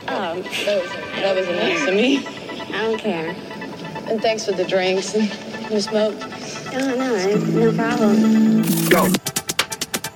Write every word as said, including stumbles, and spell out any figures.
Oh, that was, that was nice of me. I don't care. And thanks for the drinks and the smoke. No, no, no problem. Go.